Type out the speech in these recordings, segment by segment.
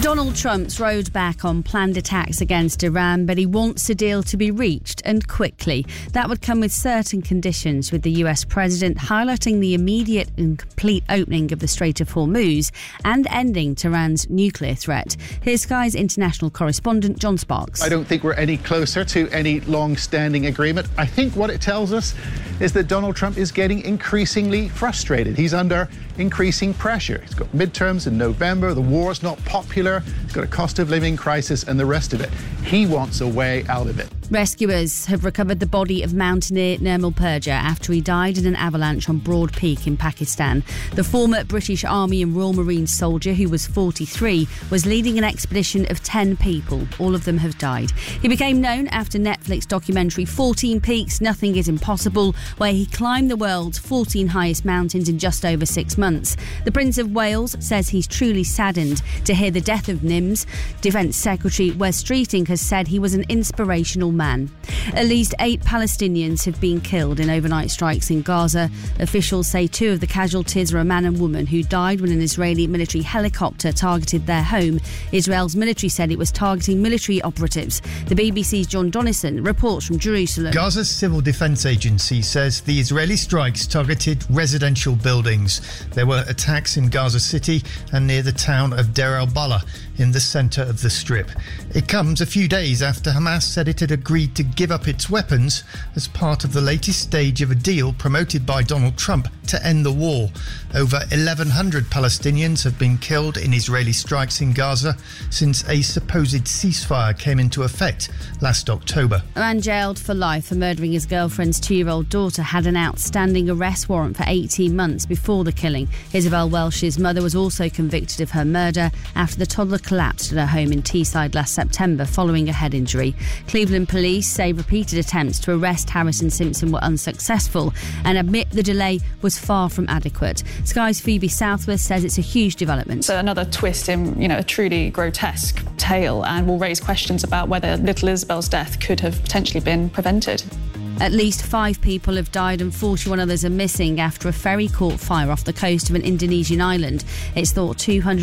Donald Trump's rode back on planned attacks against Iran, but he wants a deal to be reached, and quickly. That would come with certain conditions, with the US president highlighting the immediate and complete opening of the Strait of Hormuz and ending Tehran's nuclear threat. Here's Sky's international correspondent John Sparks. I don't think we're any closer to any long-standing agreement. I think what it tells us is that Donald Trump is getting increasingly frustrated. He's under increasing pressure. He's got midterms in November, the war's not popular, he's got a cost of living crisis and the rest of it. He wants a way out of it. Rescuers have recovered the body of mountaineer Nirmal Purja after he died in an avalanche on Broad Peak in Pakistan. The former British Army and Royal Marines soldier, who was 43, was leading an expedition of 10 people. All of them have died. He became known after Netflix documentary 14 Peaks, Nothing is Impossible, where he climbed the world's 14 highest mountains in just over 6 months. The Prince of Wales says he's truly saddened to hear the death of Nims. Defence Secretary Wes Streeting has said he was an inspirational man. At least 8 Palestinians have been killed in overnight strikes in Gaza. Officials say 2 of the casualties are a man and woman who died when an Israeli military helicopter targeted their home. Israel's military said it was targeting military operatives. The BBC's John Donnison reports from Jerusalem. Gaza's Civil Defence Agency says the Israeli strikes targeted residential buildings. There were attacks in Gaza City and near the town of Deir al-Balah in the centre of the Strip. It comes a few days after Hamas said it had agreed to give up its weapons as part of the latest stage of a deal promoted by Donald Trump to end the war. Over 1,100 Palestinians have been killed in Israeli strikes in Gaza since a supposed ceasefire came into effect last October. A man jailed for life for murdering his girlfriend's 2-year-old daughter had an outstanding arrest warrant for 18 months before the killing. Isabel Welsh's mother was also convicted of her murder after the toddler collapsed at her home in Teesside last September following a head injury. Cleveland police say repeated attempts to arrest Harrison Simpson were unsuccessful and admit the delay was far from adequate. Sky's Phoebe Southworth says it's a huge development. So another twist in, a truly grotesque tale, and will raise questions about whether little Isabel's death could have potentially been prevented. At least 5 people have died and 41 others are missing after a ferry caught fire off the coast of an Indonesian island. It's thought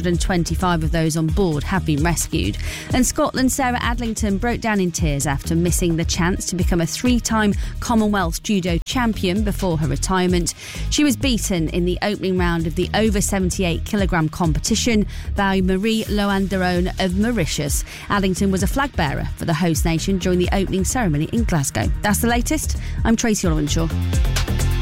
225 of those on board have been rescued. And Scotland's Sarah Adlington broke down in tears after missing the chance to become a 3-time Commonwealth judo champion before her retirement. She was beaten in the opening round of the over 78-kilogram competition by Marie Loanderone of Mauritius. Adlington was a flag bearer for the host nation during the opening ceremony in Glasgow. That's the latest. I'm Tracy Olwenshaw.